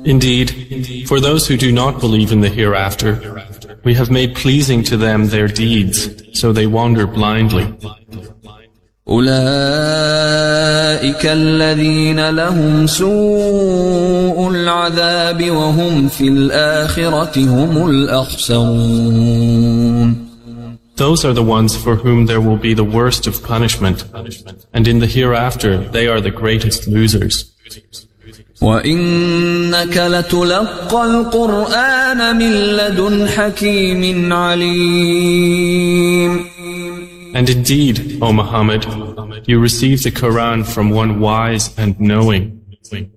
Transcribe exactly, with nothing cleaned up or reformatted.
Indeed, for those who do not believe in the hereafter, we have made pleasing to them their deeds, so they wander blindly. أولئك الذين لهم سوء العذاب وهم في الآخرة هم الأخسرون. Those are the ones for whom there will be the worst of punishment, and in the hereafter they are the greatest losers. وَإِنَّكَ لَتُلَقَّى الْقُرْآنَ مِنْ لَدُنْ حَكِيمٍ عَلِيمٍ. And indeed, O Muhammad, you receive the Quran from one wise and knowing.